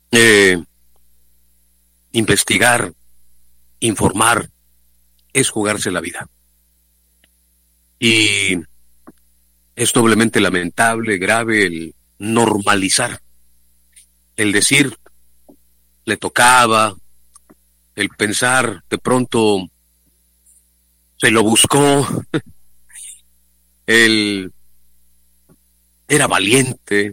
Eh, Investigar, informar, es jugarse la vida. Y es doblemente lamentable, grave el normalizar, el decir, le tocaba, el pensar, de pronto se lo buscó, él era valiente,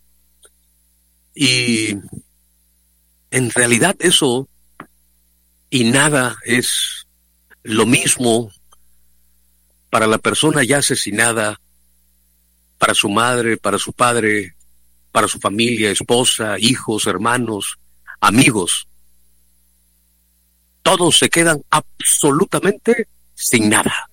y en realidad eso y nada es lo mismo para la persona ya asesinada, para su madre, para su padre, para su familia, esposa, hijos, hermanos, amigos. Todos se quedan absolutamente sin nada.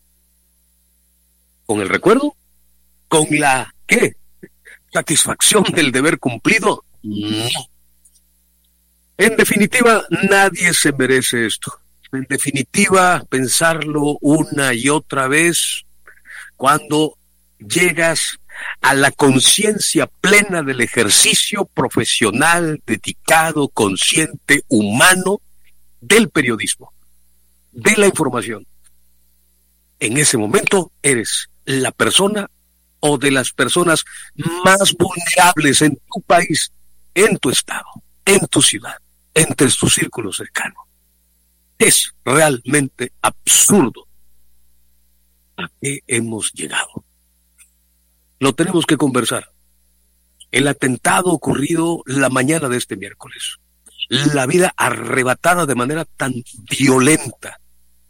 Con el recuerdo, con la ¿qué? Satisfacción del deber cumplido. No. En definitiva, nadie se merece esto. En definitiva, pensarlo una y otra vez cuando llegas a la conciencia plena del ejercicio profesional, dedicado, consciente, humano del periodismo, de la información. En ese momento eres la persona o de las personas más vulnerables en tu país, en tu estado, en tu ciudad, entre tu círculo cercano. Es realmente absurdo a qué hemos llegado. Lo tenemos que conversar. El atentado ocurrido la mañana de este miércoles. La vida arrebatada de manera tan violenta.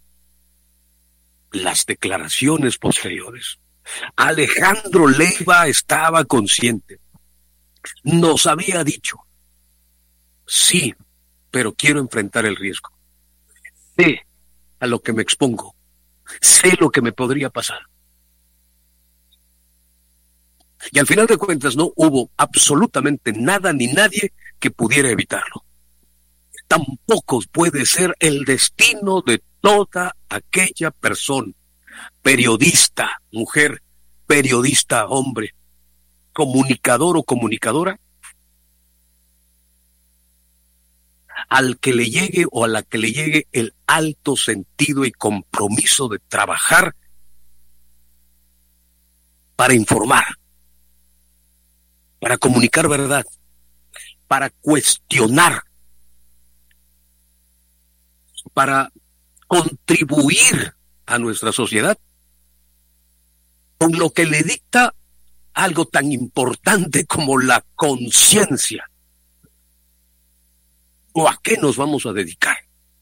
Las declaraciones posteriores. Alejandro Leiva estaba consciente. Nos había dicho, sí, pero quiero enfrentar el riesgo. Sé a lo que me expongo. Sé lo que me podría pasar. Y al final de cuentas no hubo absolutamente nada ni nadie que pudiera evitarlo. Tampoco puede ser el destino de toda aquella persona, periodista, mujer, periodista, hombre, comunicador o comunicadora, al que le llegue o a la que le llegue el alto sentido y compromiso de trabajar para informar, para comunicar verdad, para cuestionar, para contribuir a nuestra sociedad con lo que le dicta algo tan importante como la conciencia. ¿O a qué nos vamos a dedicar?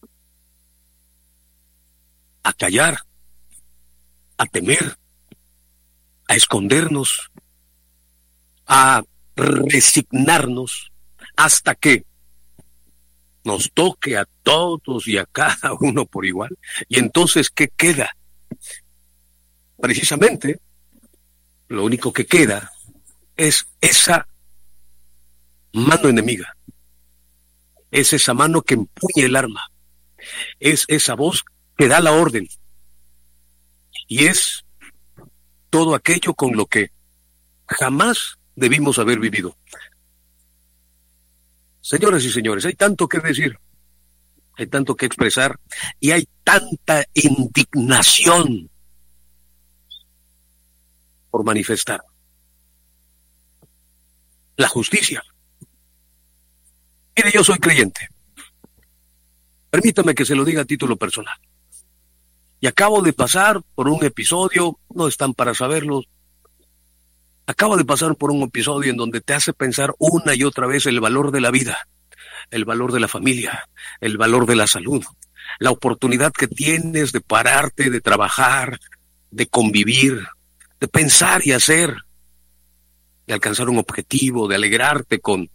¿A callar? ¿A temer? ¿A escondernos? ¿A resignarnos hasta que nos toque a todos y a cada uno por igual? Y entonces, ¿qué queda? Precisamente, lo único que queda es esa mano enemiga. Es esa mano que empuña el arma. Es esa voz que da la orden. Y es todo aquello con lo que jamás debimos haber vivido. Señoras y señores, hay tanto que decir, hay tanto que expresar y hay tanta indignación por manifestar. La justicia. Mire, yo soy creyente. Permítame que se lo diga a título personal. Y acabo de pasar por un episodio, no están para saberlo, acabo de pasar por un episodio en donde te hace pensar una y otra vez el valor de la vida, el valor de la familia, el valor de la salud, la oportunidad que tienes de pararte, de trabajar, de convivir, de pensar y hacer, de alcanzar un objetivo, de alegrarte con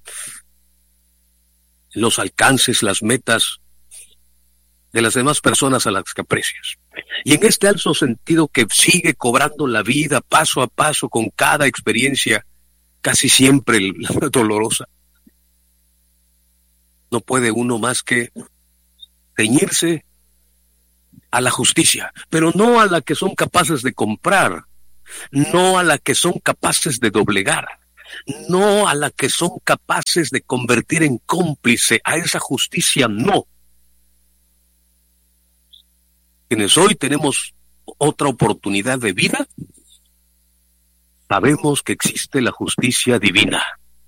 los alcances, las metas de las demás personas a las que aprecias. Y en este alto sentido que sigue cobrando la vida paso a paso con cada experiencia, casi siempre dolorosa, no puede uno más que ceñirse a la justicia, pero no a la que son capaces de comprar, no a la que son capaces de doblegar, no a la que son capaces de convertir en cómplice. A esa justicia no. Quienes hoy tenemos otra oportunidad de vida, sabemos que existe la justicia divina.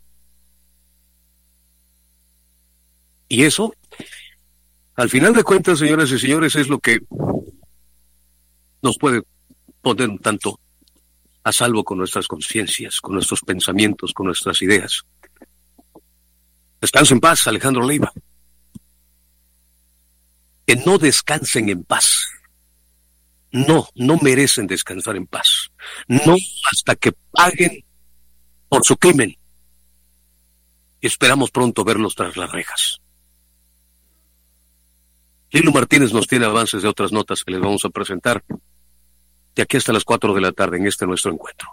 Y eso, al final de cuentas, señoras y señores, es lo que nos puede poner un tanto a salvo con nuestras conciencias, con nuestros pensamientos, con nuestras ideas. Descansa en paz, Alejandro Leiva. Que no descansen en paz. No merecen descansar en paz. No hasta que paguen por su crimen. Y esperamos pronto verlos tras las rejas. Lilo Martínez nos tiene avances de otras notas que les vamos a presentar de aquí hasta las 4 de la tarde en este nuestro encuentro.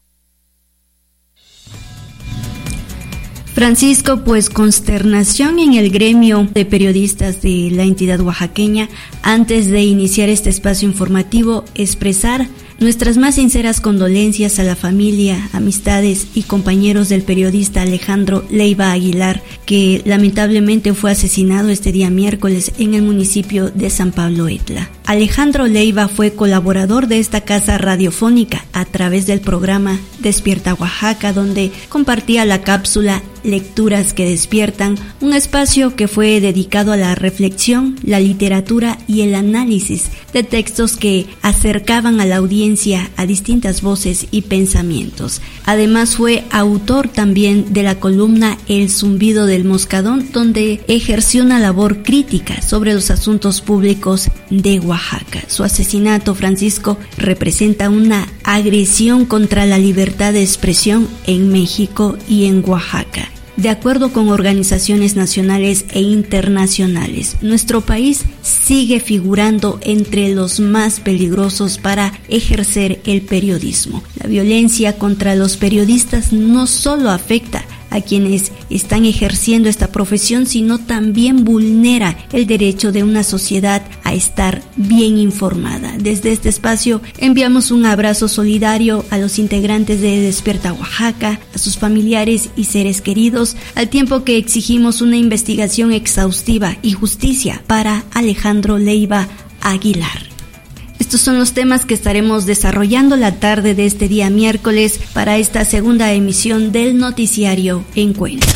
Francisco, pues consternación en el gremio de periodistas de la entidad oaxaqueña. Antes de iniciar este espacio informativo, expresar nuestras más sinceras condolencias a la familia, amistades y compañeros del periodista Alejandro Leiva Aguilar, que lamentablemente fue asesinado este día miércoles en el municipio de San Pablo Etla. Alejandro Leiva fue colaborador de esta casa radiofónica a través del programa Despierta Oaxaca, donde compartía la cápsula Lecturas que Despiertan, un espacio que fue dedicado a la reflexión, la literatura y el análisis de textos que acercaban a la audiencia a distintas voces y pensamientos. Además fue autor también de la columna El zumbido del moscadón, donde ejerció una labor crítica sobre los asuntos públicos de Oaxaca. Su asesinato, Francisco, representa una agresión contra la libertad de expresión en México y en Oaxaca. De acuerdo con organizaciones nacionales e internacionales, nuestro país sigue figurando entre los más peligrosos para ejercer el periodismo. La violencia contra los periodistas no solo afecta a quienes están ejerciendo esta profesión, sino también vulnera el derecho de una sociedad a estar bien informada. Desde este espacio enviamos un abrazo solidario a los integrantes de Despierta Oaxaca, a sus familiares y seres queridos, al tiempo que exigimos una investigación exhaustiva y justicia para Alejandro Leiva Aguilar. Estos son los temas que estaremos desarrollando la tarde de este día miércoles para esta segunda emisión del noticiario Encuentro.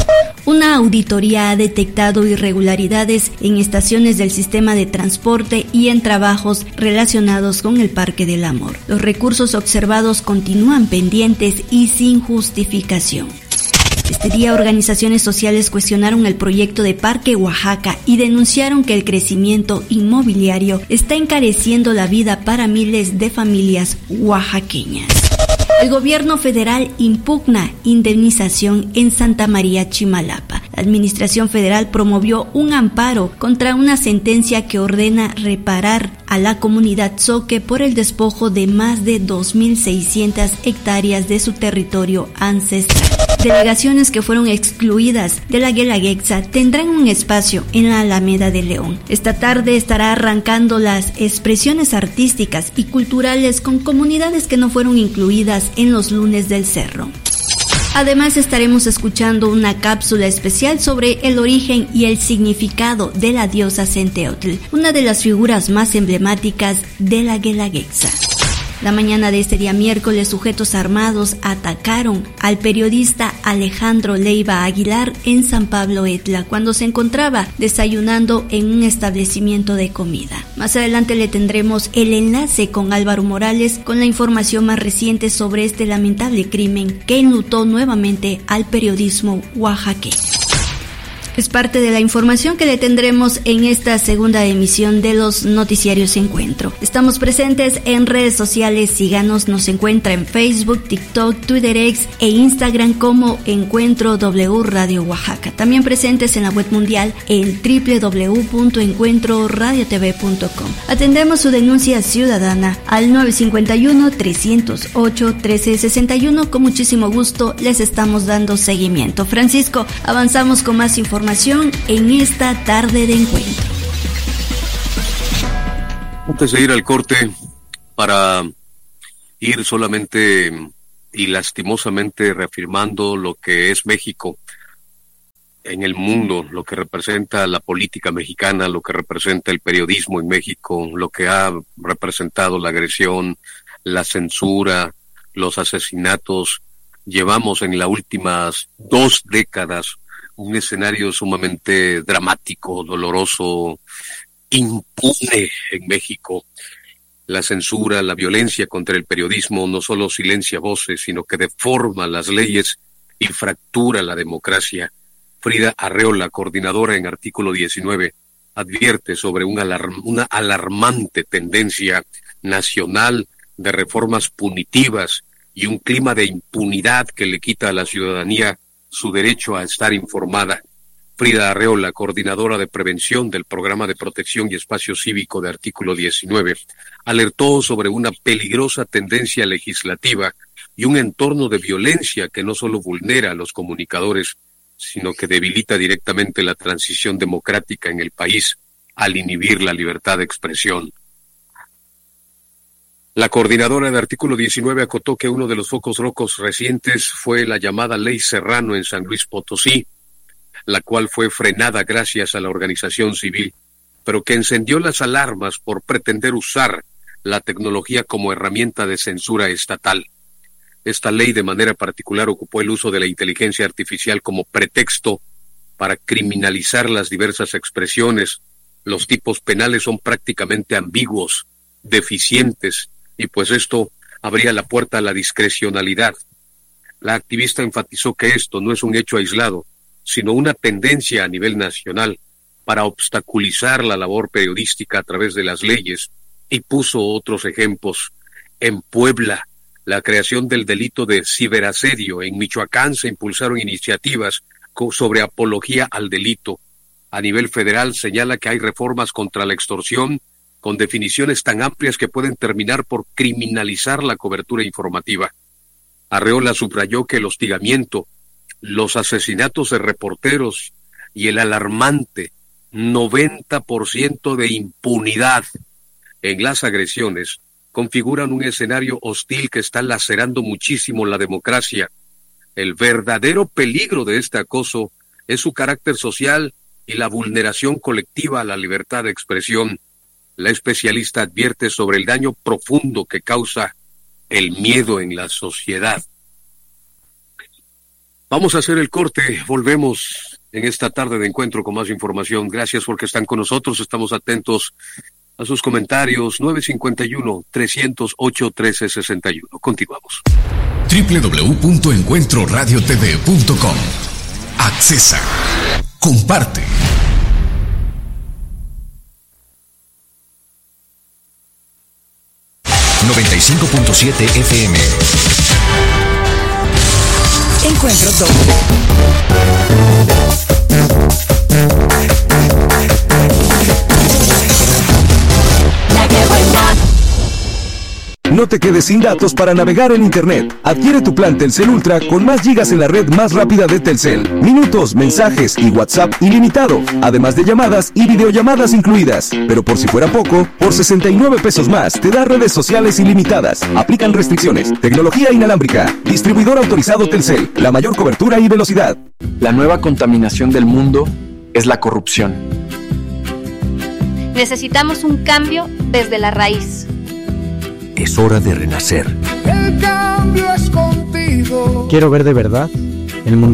Una auditoría ha detectado irregularidades en estaciones del sistema de transporte y en trabajos relacionados con el Parque del Amor. Los recursos observados continúan pendientes y sin justificación. Este día, organizaciones sociales cuestionaron el proyecto de Parque Oaxaca y denunciaron que el crecimiento inmobiliario está encareciendo la vida para miles de familias oaxaqueñas. El gobierno federal impugna indemnización en Santa María Chimalapa. La administración federal promovió un amparo contra una sentencia que ordena reparar a la comunidad Zoque por el despojo de más de 2.600 hectáreas de su territorio ancestral. Delegaciones que fueron excluidas de la Guelaguetza tendrán un espacio en la Alameda de León. Esta tarde estará arrancando las expresiones artísticas y culturales con comunidades que no fueron incluidas en los lunes del cerro. Además, estaremos escuchando una cápsula especial sobre el origen y el significado de la diosa Centeotl, una de las figuras más emblemáticas de la Guelaguetza. La mañana de este día miércoles, sujetos armados atacaron al periodista Alejandro Leiva Aguilar en San Pablo Etla cuando se encontraba desayunando en un establecimiento de comida. Más adelante le tendremos el enlace con Álvaro Morales con la información más reciente sobre este lamentable crimen que enlutó nuevamente al periodismo oaxaqueño. Es parte de la información que le tendremos en esta segunda emisión de los noticiarios Encuentro. Estamos presentes en redes sociales, síganos, nos encuentra en Facebook, TikTok, Twitter X e Instagram como Encuentro W Radio Oaxaca. También presentes en la web mundial en www.encuentroradiotv.com. Atendemos su denuncia ciudadana al 951-308-1361. Con muchísimo gusto les estamos dando seguimiento. Francisco, avanzamos con más información en esta tarde de encuentro. Antes de ir al corte, para ir solamente y lastimosamente reafirmando lo que es México en el mundo, lo que representa la política mexicana, lo que representa el periodismo en México, lo que ha representado la agresión, la censura, los asesinatos. Llevamos en las últimas 2 décadas un escenario sumamente dramático, doloroso, impune en México. La censura, la violencia contra el periodismo no solo silencia voces, sino que deforma las leyes y fractura la democracia. Frida Arreola, coordinadora en Artículo 19, advierte sobre una alarmante tendencia nacional de reformas punitivas y un clima de impunidad que le quita a la ciudadanía su derecho a estar informada. Frida Arreola, coordinadora de prevención del Programa de Protección y Espacio Cívico de Artículo 19, alertó sobre una peligrosa tendencia legislativa y un entorno de violencia que no solo vulnera a los comunicadores, sino que debilita directamente la transición democrática en el país al inhibir la libertad de expresión. La coordinadora de Artículo 19 acotó que uno de los focos rojos recientes fue la llamada Ley Serrano en San Luis Potosí, la cual fue frenada gracias a la organización civil, pero que encendió las alarmas por pretender usar la tecnología como herramienta de censura estatal. Esta ley de manera particular ocupó el uso de la inteligencia artificial como pretexto para criminalizar las diversas expresiones. Los tipos penales son prácticamente ambiguos, deficientes, y pues esto abría la puerta a la discrecionalidad. La activista enfatizó que esto no es un hecho aislado, sino una tendencia a nivel nacional para obstaculizar la labor periodística a través de las leyes, y puso otros ejemplos. En Puebla, la creación del delito de ciberasedio. En Michoacán se impulsaron iniciativas sobre apología al delito. A nivel federal señala que hay reformas contra la extorsión con definiciones tan amplias que pueden terminar por criminalizar la cobertura informativa. Arreola subrayó que el hostigamiento, los asesinatos de reporteros y el alarmante 90% de impunidad en las agresiones configuran un escenario hostil que está lacerando muchísimo la democracia. El verdadero peligro de este acoso es su carácter social y la vulneración colectiva a la libertad de expresión. La especialista advierte sobre el daño profundo que causa el miedo en la sociedad. Vamos a hacer el corte, volvemos en esta tarde de encuentro con más información. Gracias porque están con nosotros, estamos atentos a sus comentarios. 951-308-1361. Continuamos. www.encuentroradiotv.com. Accesa. Comparte. ...95.7 FM. Encuentro doble. La que buena. No te quedes sin datos para navegar en Internet. Adquiere tu plan Telcel Ultra con más gigas en la red más rápida de Telcel. Minutos, mensajes y WhatsApp ilimitado. Además de llamadas y videollamadas incluidas. Pero por si fuera poco, por 69 pesos más te da redes sociales ilimitadas. Aplican restricciones. Tecnología inalámbrica. Distribuidor autorizado Telcel. La mayor cobertura y velocidad. La nueva contaminación del mundo es la corrupción. Necesitamos un cambio desde la raíz. Es hora de renacer. El cambio es contigo. Quiero ver de verdad el mundo